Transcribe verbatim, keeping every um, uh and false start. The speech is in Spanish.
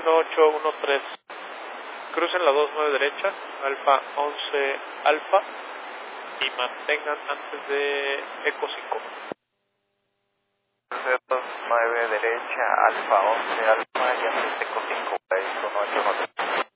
uno ocho uno tres. Crucen la dos nueve derecha, Alfa once Alfa, y mantengan antes de Eco cinco. dos nueve derecha, Alfa once Alfa, y antes de Eco cinco, uno ocho uno tres.